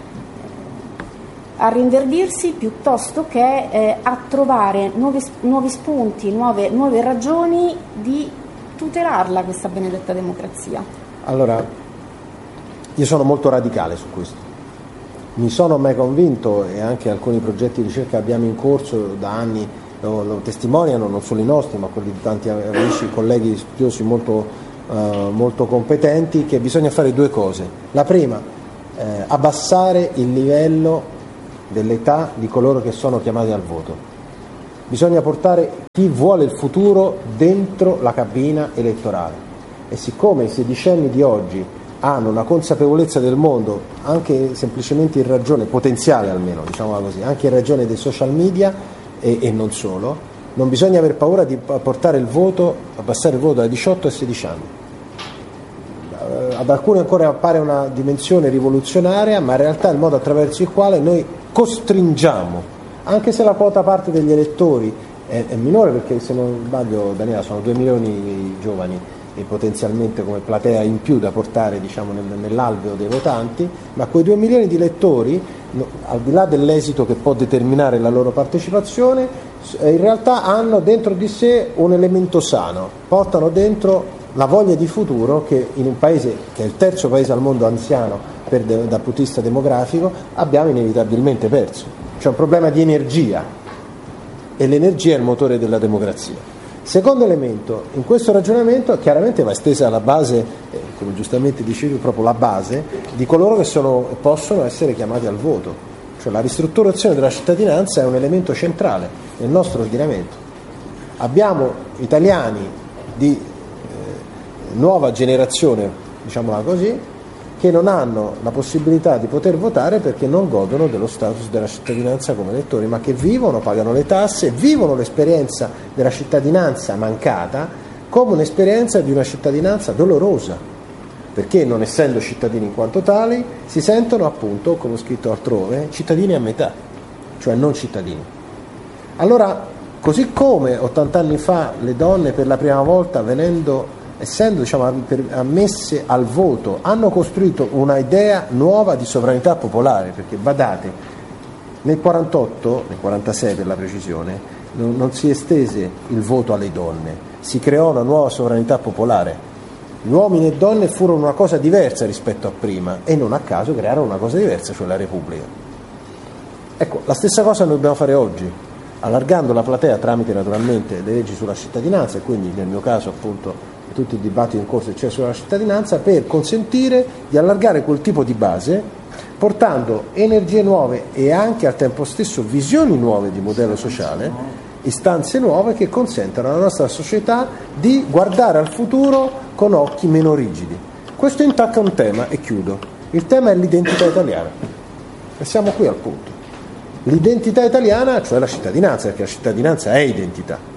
a rinverdirsi piuttosto che eh, a trovare nuovi, nuovi spunti, nuove, nuove ragioni di tutelarla questa benedetta democrazia? Allora, io sono molto radicale su questo. Mi sono mai convinto, e anche alcuni progetti di ricerca abbiamo in corso da anni Lo, lo testimoniano, non solo i nostri ma quelli di tanti amici, colleghi studiosi molto, uh, molto competenti, che bisogna fare due cose. La prima, eh, abbassare il livello dell'età di coloro che sono chiamati al voto. Bisogna portare chi vuole il futuro dentro la cabina elettorale, e siccome i sedicenni di oggi hanno una consapevolezza del mondo anche semplicemente in ragione, potenziale almeno, diciamola così, anche in ragione dei social media, E, e non solo, non bisogna aver paura di portare il voto, abbassare il voto da diciotto a sedici anni. Ad alcuni ancora appare una dimensione rivoluzionaria, ma in realtà è il modo attraverso il quale noi costringiamo, anche se la quota parte degli elettori è, è minore, perché se non sbaglio, Daniela, sono due milioni di giovani e potenzialmente come platea in più da portare, diciamo, nel, nell'alveo dei votanti, ma quei due milioni di elettori, no, al di là dell'esito che può determinare la loro partecipazione, in realtà hanno dentro di sé un elemento sano, portano dentro la voglia di futuro che in un paese che è il terzo paese al mondo anziano per de, dal punto di vista demografico abbiamo inevitabilmente perso. C'è un problema di energia, e l'energia è il motore della democrazia. Secondo elemento, in questo ragionamento chiaramente va estesa la base, eh, come giustamente dicevi, proprio la base di coloro che sono, possono essere chiamati al voto. Cioè la ristrutturazione della cittadinanza è un elemento centrale nel nostro ordinamento. Abbiamo italiani di eh, nuova generazione, diciamola così, che non hanno la possibilità di poter votare perché non godono dello status della cittadinanza come elettori, ma che vivono, pagano le tasse, vivono l'esperienza della cittadinanza mancata come un'esperienza di una cittadinanza dolorosa, perché non essendo cittadini in quanto tali si sentono appunto, come ho scritto altrove, cittadini a metà, cioè non cittadini. Allora, così come ottanta anni fa le donne per la prima volta venendo essendo diciamo, ammesse al voto, hanno costruito una idea nuova di sovranità popolare, perché badate, nel quarantotto, nel quarantasei per la precisione, non, non si estese il voto alle donne, si creò una nuova sovranità popolare. Gli uomini e donne furono una cosa diversa rispetto a prima e non a caso crearono una cosa diversa, cioè la Repubblica. Ecco, la stessa cosa noi dobbiamo fare oggi, allargando la platea tramite naturalmente le leggi sulla cittadinanza e quindi nel mio caso appunto tutti i dibattiti in corso cioè sulla cittadinanza, per consentire di allargare quel tipo di base, portando energie nuove e anche al tempo stesso visioni nuove di modello sociale, istanze nuove che consentano alla nostra società di guardare al futuro con occhi meno rigidi. Questo intacca un tema e chiudo. Il tema è l'identità italiana e siamo qui al punto. L'identità italiana, cioè la cittadinanza, perché la cittadinanza è identità.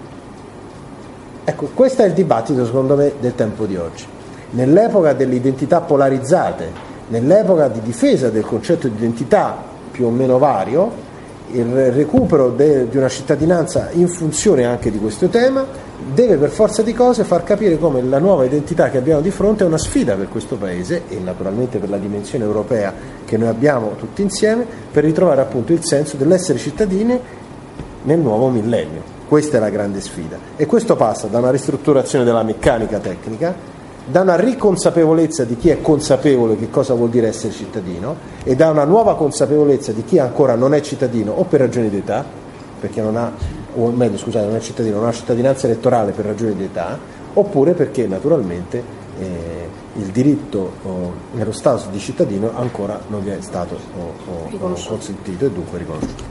Ecco, questo è il dibattito secondo me del tempo di oggi. Nell'epoca delle identità polarizzate, nell'epoca di difesa del concetto di identità più o meno vario, il recupero de, di una cittadinanza in funzione anche di questo tema deve per forza di cose far capire come la nuova identità che abbiamo di fronte è una sfida per questo Paese e naturalmente per la dimensione europea che noi abbiamo tutti insieme, per ritrovare appunto il senso dell'essere cittadini nel nuovo millennio. Questa è la grande sfida e questo passa da una ristrutturazione della meccanica tecnica, da una riconsapevolezza di chi è consapevole che cosa vuol dire essere cittadino e da una nuova consapevolezza di chi ancora non è cittadino o per ragioni di età, perché non ha, o meglio scusate, non è cittadino, non ha cittadinanza elettorale per ragioni di età, oppure perché naturalmente eh, il diritto oh, nello status di cittadino ancora non gli è stato oh, oh, oh, consentito e dunque riconosciuto.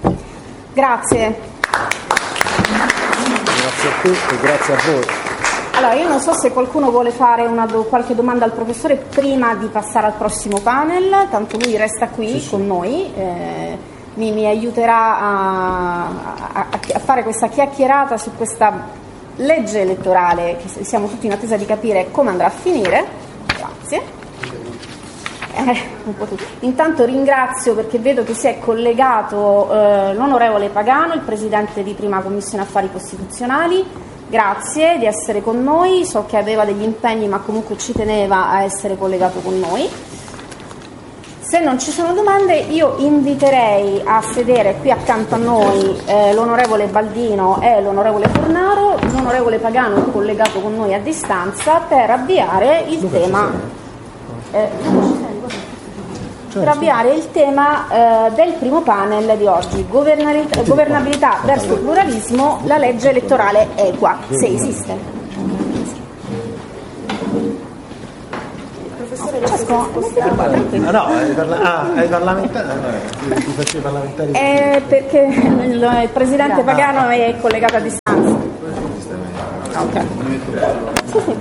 Grazie. Grazie a te e grazie a voi. Allora, io non so se qualcuno vuole fare una do, qualche domanda al professore prima di passare al prossimo panel, tanto lui resta qui sì, con sì. noi, eh, mi, mi aiuterà a, a, a fare questa chiacchierata su questa legge elettorale che siamo tutti in attesa di capire come andrà a finire. Grazie. Eh, un po' tutto. Intanto ringrazio perché vedo che si è collegato eh, l'onorevole Pagano, il presidente di Prima Commissione Affari Costituzionali. Grazie di essere con noi, so che aveva degli impegni ma comunque ci teneva a essere collegato con noi. Se non ci sono domande io inviterei a sedere qui accanto a noi eh, l'onorevole Baldino e l'onorevole Fornaro, l'onorevole Pagano è collegato con noi a distanza per avviare il Dove tema eh, per avviare il tema eh, del primo panel di oggi, governabilità, governabilità verso pluralismo, la legge elettorale equa, se esiste. Professore, Ciasco, ah, no, ai parla- ah, parlamentari, eh, parlamentari. È perché il, il presidente Pagano è collegato a distanza. Ok. Sì, sì,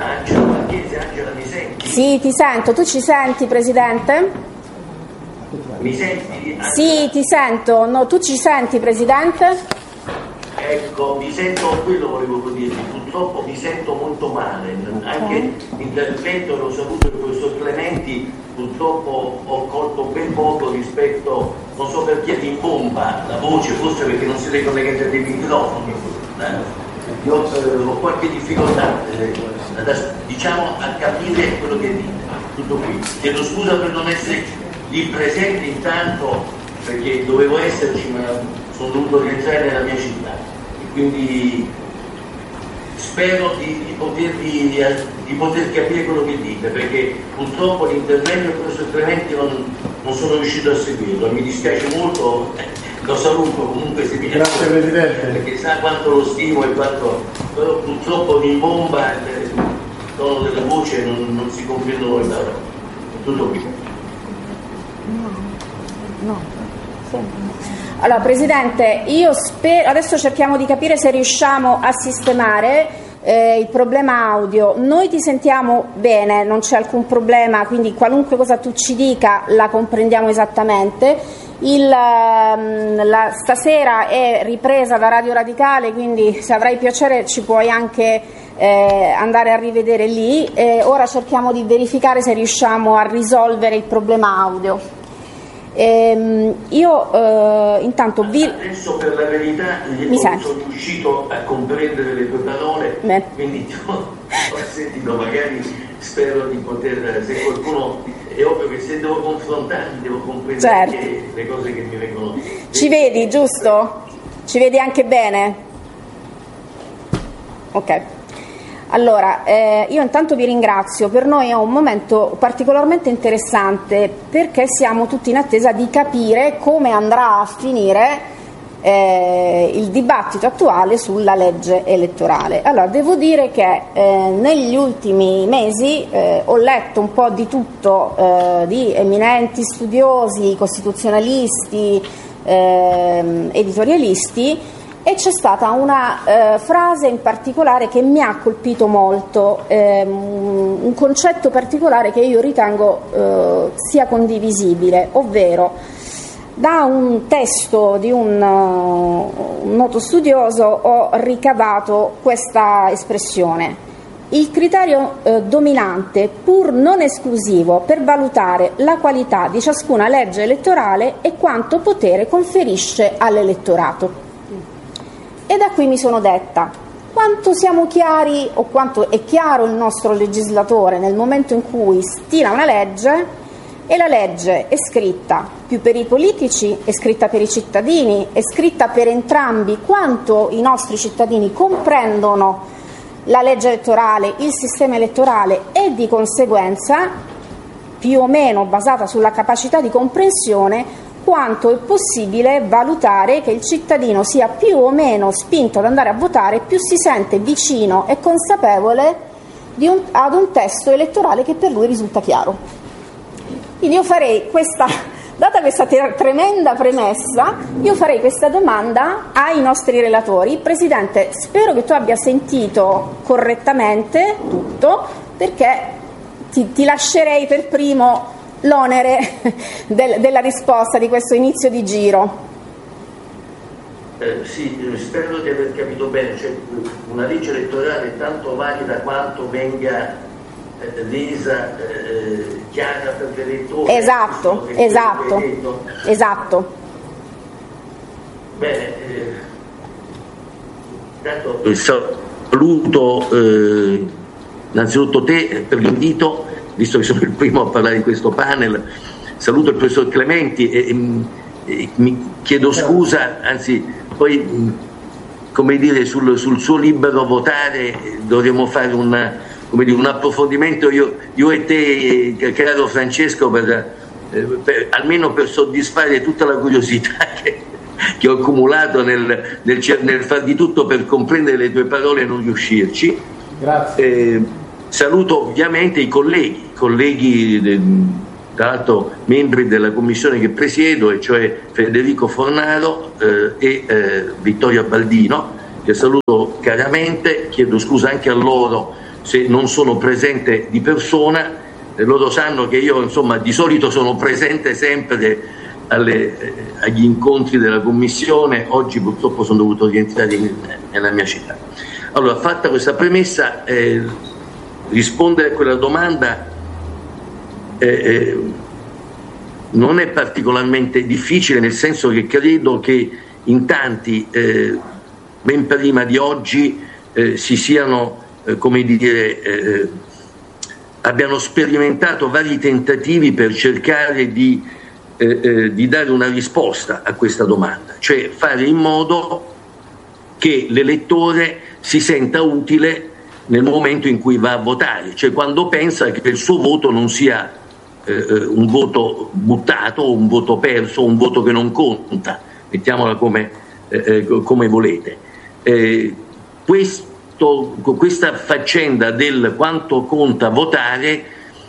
sì, ti sento. Tu ci senti, presidente? Mi senti? Sì, ti sento. No, tu ci senti, presidente? Ecco, mi sento, quello volevo dirti, purtroppo mi sento molto male, anche l'intervento l'ho saputo il professor Clementi, purtroppo ho colto ben poco rispetto, non so perché mi bomba la voce, forse perché non siete collegati a dei microfoni, eh? Io ho qualche difficoltà, eh, diciamo, a capire quello che dite, tutto qui. Chiedo scusa per non essere lì presente intanto, perché dovevo esserci, ma sono dovuto rientrare nella mia città. Quindi spero di, di, potervi, di poter capire quello che dite, perché purtroppo l'intervento del professor Clementi non, non sono riuscito a seguirlo, mi dispiace molto, lo saluto comunque se mi Grazie Presidente. Perché sa quanto lo stimo e quanto, però purtroppo mi bomba il tono della voce e non, non si comprendono le parole. Tutto qui. No, no. Sì. Allora Presidente, io spero, adesso cerchiamo di capire se riusciamo a sistemare Eh, il problema audio. Noi ti sentiamo bene, non c'è alcun problema, quindi qualunque cosa tu ci dica la comprendiamo esattamente. Il, la, stasera è ripresa da Radio Radicale, quindi se avrai piacere ci puoi anche eh, andare a rivedere lì. Eh, ora cerchiamo di verificare se riusciamo a risolvere il problema audio. Ehm, io eh, intanto vi... Adesso per la verità io sono riuscito a comprendere le tue parole. Beh. Quindi ti ho, ho sentito, magari spero di poter, se qualcuno, è ovvio che se devo confrontarmi devo comprendere, certo, anche le cose che mi vengono. Ci vedi, giusto? Ci vedi anche bene? Ok. Allora, eh, io intanto vi ringrazio, per noi è un momento particolarmente interessante perché siamo tutti in attesa di capire come andrà a finire eh, il dibattito attuale sulla legge elettorale. Allora, devo dire che eh, negli ultimi mesi eh, ho letto un po' di tutto, eh, di eminenti studiosi, costituzionalisti, eh, editorialisti, e c'è stata una eh, frase in particolare che mi ha colpito molto, ehm, un concetto particolare che io ritengo eh, sia condivisibile, ovvero da un testo di un, uh, un noto studioso ho ricavato questa espressione: il criterio eh, dominante, pur non esclusivo, per valutare la qualità di ciascuna legge elettorale è quanto potere conferisce all'elettorato. E da qui mi sono detta: quanto siamo chiari o quanto è chiaro il nostro legislatore nel momento in cui stila una legge e la legge è scritta più per i politici, è scritta per i cittadini, è scritta per entrambi, quanto i nostri cittadini comprendono la legge elettorale, il sistema elettorale e di conseguenza più o meno basata sulla capacità di comprensione quanto è possibile valutare che il cittadino sia più o meno spinto ad andare a votare, più si sente vicino e consapevole di un, ad un testo elettorale che per lui risulta chiaro. Quindi io farei questa, data questa ter- tremenda premessa, io farei questa domanda ai nostri relatori. Presidente, spero che tu abbia sentito correttamente tutto, perché ti, ti lascerei per primo l'onere del, della risposta di questo inizio di giro. Eh, sì, spero di aver capito bene, cioè una legge elettorale è tanto valida quanto venga eh, resa eh, chiara per l'elettore. Esatto, esatto, esatto. Bene, eh, intanto saluto eh, innanzitutto te per l'invito, visto che sono il primo a parlare di questo panel. Saluto il professor Clementi e, e, e mi chiedo scusa, anzi poi come dire sul, sul suo libero votare dovremo fare una, come dire, un approfondimento io, io e te, caro Francesco, per, per, almeno per soddisfare tutta la curiosità che, che ho accumulato nel, nel, nel far di tutto per comprendere le tue parole e non riuscirci. Grazie. Eh, Saluto ovviamente i colleghi, colleghi de, tra l'altro membri della commissione che presiedo, e cioè Federico Fornaro eh, e eh, Vittorio Baldino, che saluto caramente, chiedo scusa anche a loro se non sono presente di persona, eh, loro sanno che io insomma di solito sono presente sempre alle, eh, agli incontri della commissione, oggi purtroppo sono dovuto rientrare in, nella mia città. Allora, fatta questa premessa, eh, rispondere a quella domanda eh, eh, non è particolarmente difficile, nel senso che credo che in tanti, eh, ben prima di oggi, eh, si siano, eh, come dire, eh, abbiano sperimentato vari tentativi per cercare di, eh, eh, di dare una risposta a questa domanda, cioè fare in modo che l'elettore si senta utile nel momento in cui va a votare, cioè quando pensa che il suo voto non sia eh, un voto buttato, un voto perso, un voto che non conta, mettiamola come, eh, come volete. Eh, questo, questa faccenda del quanto conta votare,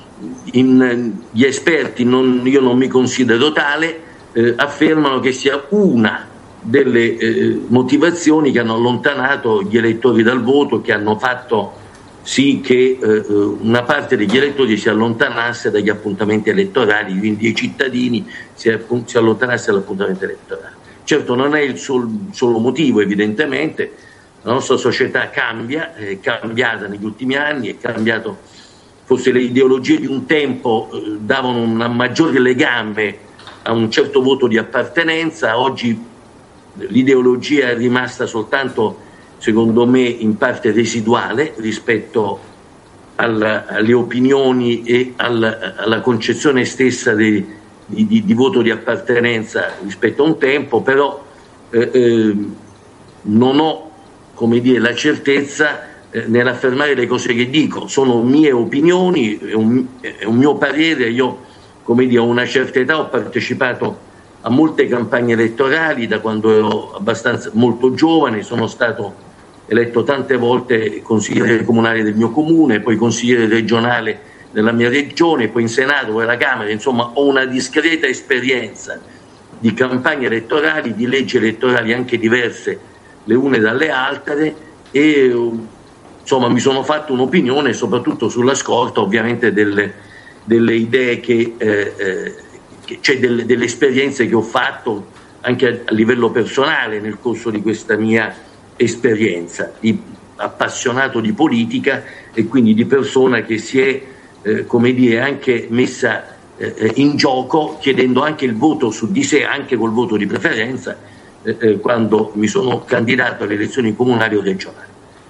in, gli esperti, non, io non mi considero tale, eh, affermano che sia una delle eh, motivazioni che hanno allontanato gli elettori dal voto, che hanno fatto sì che eh, una parte degli elettori si allontanasse dagli appuntamenti elettorali, quindi i cittadini si, si allontanasse dall'appuntamento elettorale. Certo non è il solo, solo motivo, evidentemente la nostra società cambia, è cambiata negli ultimi anni, è cambiato, forse le ideologie di un tempo eh, davano un maggiore legame a un certo voto di appartenenza, oggi l'ideologia è rimasta soltanto, secondo me, in parte residuale rispetto alla, alle opinioni e alla, alla concezione stessa di, di, di voto di appartenenza rispetto a un tempo, però eh, eh, non ho, come dire, la certezza eh, nell'affermare le cose che dico. Sono mie opinioni, è un, è un mio parere. Io, come dire, a una certa età ho partecipato a molte campagne elettorali da quando ero abbastanza molto giovane, sono stato eletto tante volte consigliere comunale del mio comune, poi consigliere regionale della mia regione, poi in Senato, poi alla Camera, insomma ho una discreta esperienza di campagne elettorali, di leggi elettorali anche diverse le une dalle altre, e insomma mi sono fatto un'opinione soprattutto sulla scorta ovviamente delle, delle idee che, eh, eh, che cioè delle, delle esperienze che ho fatto anche a, a livello personale nel corso di questa mia esperienza di appassionato di politica e quindi di persona che si è eh, come dire anche messa eh, in gioco, chiedendo anche il voto su di sé, anche col voto di preferenza, eh, eh, quando mi sono candidato alle elezioni comunali o regionali.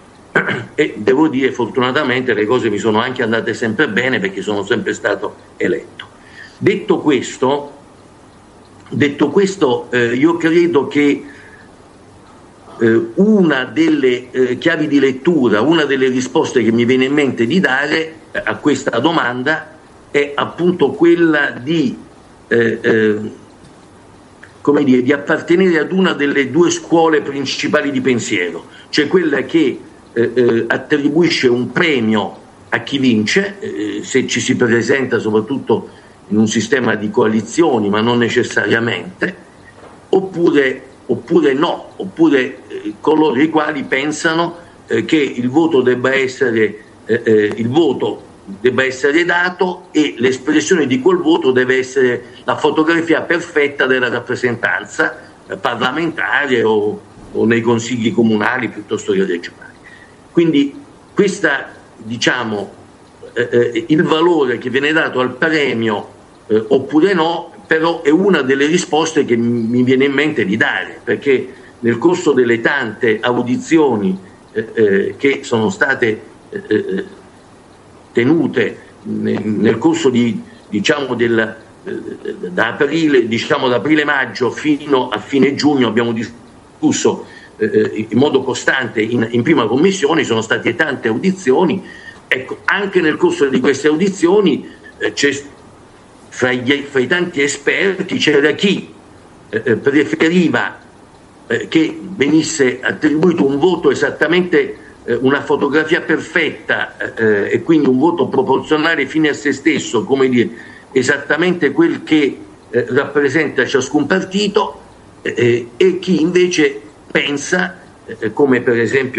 E devo dire, fortunatamente le cose mi sono anche andate sempre bene, perché sono sempre stato eletto. Detto questo, detto questo eh, io credo che eh, una delle eh, chiavi di lettura, una delle risposte che mi viene in mente di dare eh, a questa domanda è appunto quella di eh, eh, come dire, di appartenere ad una delle due scuole principali di pensiero, cioè quella che eh, eh, attribuisce un premio a chi vince, eh, se ci si presenta soprattutto in un sistema di coalizioni, ma non necessariamente, oppure, oppure no, oppure eh, coloro i quali pensano eh, che il voto debba essere eh, eh, il voto debba essere dato e l'espressione di quel voto deve essere la fotografia perfetta della rappresentanza eh, parlamentare o, o nei consigli comunali piuttosto che regionali. Quindi questa, diciamo, eh, eh, il valore che viene dato al premio eh, oppure no, però è una delle risposte che mi viene in mente di dare, perché nel corso delle tante audizioni eh, eh, che sono state eh, eh, tenute nel, nel corso di, diciamo, del, eh, da aprile, diciamo, da aprile-maggio fino a fine giugno, abbiamo discusso eh, in modo costante in, in prima commissione, sono state tante audizioni. Ecco, anche nel corso di queste audizioni eh, c'è, fra, gli, fra i tanti esperti c'era chi eh, preferiva eh, che venisse attribuito un voto esattamente, eh, una fotografia perfetta eh, e quindi un voto proporzionale fine a se stesso, come dire, esattamente quel che eh, rappresenta ciascun partito, eh, e chi invece pensa, eh, come per esempio